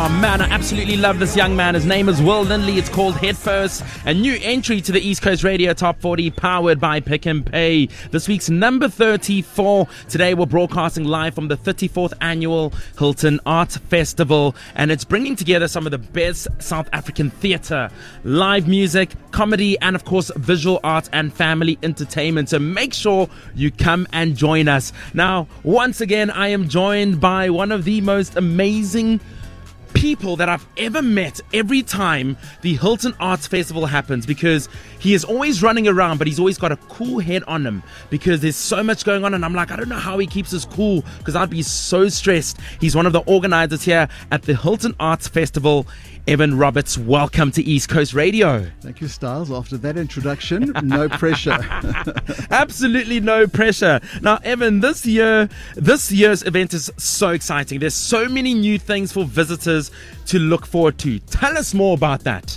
man, I absolutely love this young man. His name is Will Lindley. It's called Head First, a new entry to the East Coast Radio Top 40, powered by Pick and Pay. This week's number 34. Today we're broadcasting live from the 34th Annual Hilton Art Festival, and it's bringing together some of the best South African theatre, live music, comedy, and of course visual art and family entertainment. So make sure you come and join us. Now, once again, I am joined by one of the most amazing people that I've ever met every time the Hilton Arts Festival happens, because he is always running around, but he's always got a cool head on him because there's so much going on, and I'm like, I don't know how he keeps us cool because I'd be so stressed. He's one of the organizers here at the Hilton Arts Festival. Evan Roberts, welcome to East Coast Radio. Thank you, Styles. After that introduction, no pressure. Absolutely no pressure. Now, Evan, this year's event is so exciting. There's so many new things for visitors to look forward to. Tell us more about that.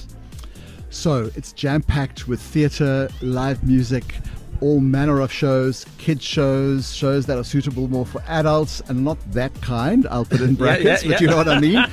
So, it's jam-packed with theatre, live music, all manner of shows, kids shows that are suitable more for adults and not that kind, I'll put in brackets, but you know what I mean.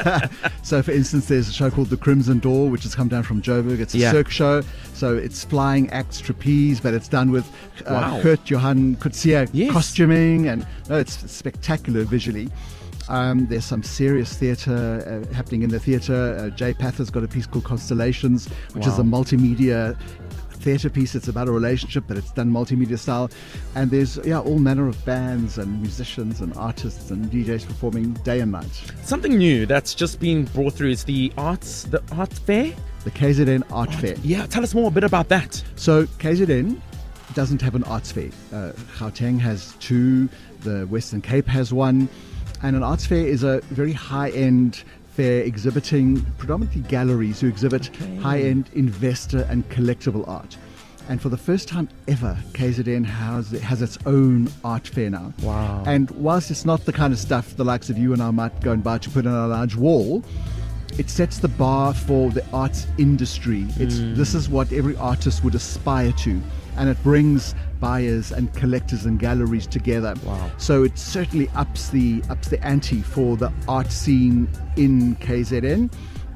So for instance, there's a show called The Crimson Door, which has come down from Joburg. It's a cirque show, so it's flying acts, trapeze, but it's done with Kurt Johan Kutsia costuming, and it's spectacular visually. There's some serious theatre happening in the theatre. Jay Pather's got a piece called Constellations, which is a multimedia theatre piece. It's about a relationship, but it's done multimedia style, and there's all manner of bands and musicians and artists and DJs performing day and night. Something new that's just been brought through is the art fair, the KZN Art Fair. Yeah, tell us more a bit about that. So KZN doesn't have an arts fair. Gauteng has two, the Western Cape has one, and an arts fair is a very high-end fair exhibiting predominantly galleries who exhibit high-end investor and collectible art. And for the first time ever, KZN has its own art fair now. Wow. And whilst it's not the kind of stuff the likes of you and I might go and buy to put on a large wall, it sets the bar for the arts industry. This is what every artist would aspire to, and it brings buyers and collectors and galleries together. Wow. So it certainly ups the ante for the art scene in KZN.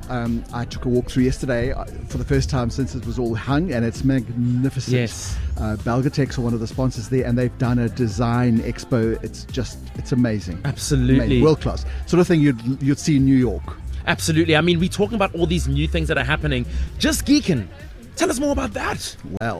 I took a walk through yesterday for the first time since it was all hung, and it's magnificent. Yes. Belgatex are one of the sponsors there, and they've done a design expo. It's amazing. Absolutely. Amazing. World class. Sort of thing you'd see in New York. Absolutely. I mean, we're talking about all these new things that are happening. Just Geekin'. Tell us more about that. Well,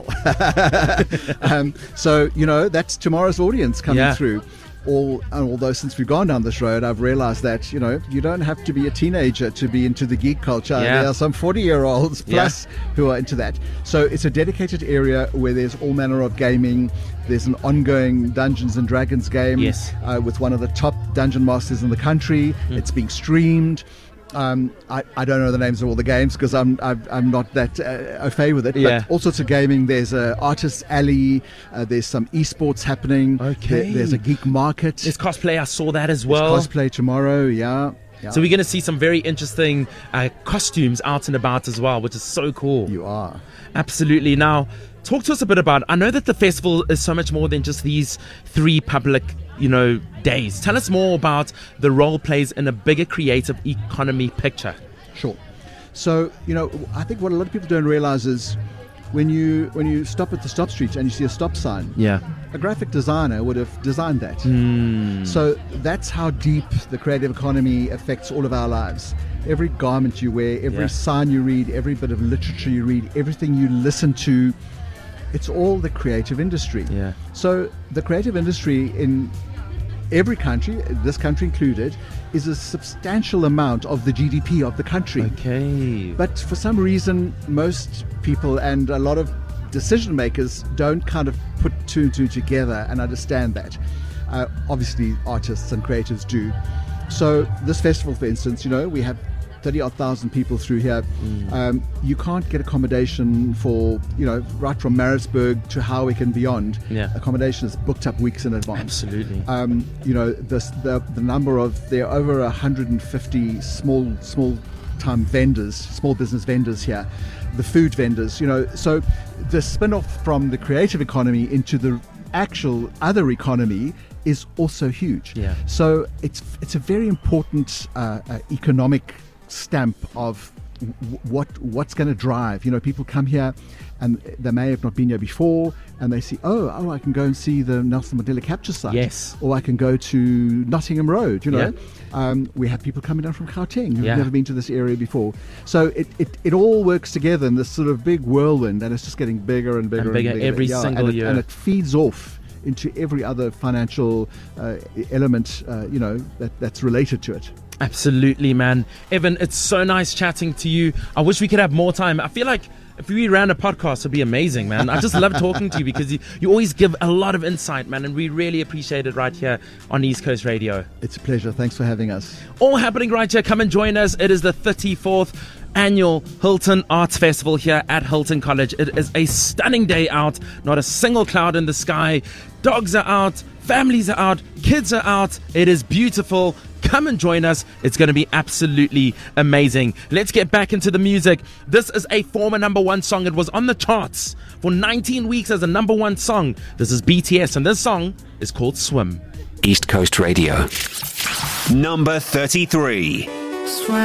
so, that's tomorrow's audience coming through. Although since we've gone down this road, I've realized that, you don't have to be a teenager to be into the geek culture. Yeah. There are some 40-year-olds plus who are into that. So it's a dedicated area where there's all manner of gaming. There's an ongoing Dungeons and Dragons game with one of the top dungeon masters in the country. It's being streamed. I don't know the names of all the games because I'm not that au fait with it. But all sorts of gaming. There's a artist alley. There's some esports happening. Okay. There's a geek market. There's cosplay. I saw that as well. There's cosplay tomorrow. Yeah. So we're going to see some very interesting costumes out and about as well, which is so cool. You are. Absolutely. Now, talk to us a bit about, I know that the festival is so much more than just these three public days. Tell us more about the role plays in a bigger creative economy picture. Sure. So, I think what a lot of people don't realize is when you stop at the stop street and you see a stop sign, a graphic designer would have designed that. So that's how deep the creative economy affects all of our lives. Every garment you wear, every sign you read, every bit of literature you read, everything you listen to, it's all the creative industry. So the creative industry in every country, this country included, is a substantial amount of the GDP of the country. Okay. But for some reason, most people and a lot of decision makers don't kind of put two and two together and understand that. Obviously, artists and creatives do. So this festival, for instance, we have 30,000 people through here. You can't get accommodation for, right from Maritzburg to Howick and beyond. Accommodation is booked up weeks in advance. Absolutely. The number of, there are over 150 small time vendors, small business vendors here, the food vendors, so the spin-off from the creative economy into the actual other economy is also huge. Yeah. So it's a very important economic stamp of what's going to drive. People come here and they may have not been here before, and they see, oh, I can go and see the Nelson Mandela Capture Site. Yes. Or I can go to Nottingham Road, Yeah. We have people coming down from Gauteng who've Yeah. never been to this area before. So it all works together in this sort of big whirlwind, and it's just getting bigger and bigger And bigger every single year. And it feeds off into every other financial element, that's related to it. Absolutely, man. Evan, it's so nice chatting to you. I wish we could have more time. I feel like if we ran a podcast, it'd be amazing, man. I just love talking to you because you always give a lot of insight, man, and we really appreciate it right here on East Coast Radio. It's a pleasure. Thanks for having us. All happening right here. Come and join us. It is the 34th annual Hilton Arts Festival here at Hilton College. It is a stunning day out. Not a single cloud in the sky. Dogs are out. Families are out. Kids are out. It is beautiful. Come and join us. It's going to be absolutely amazing. Let's get back into the music. This is a former #1 song. It was on the charts for 19 weeks as a #1 song. This is BTS, and this song is called Swim. East Coast Radio. Number 33. Swim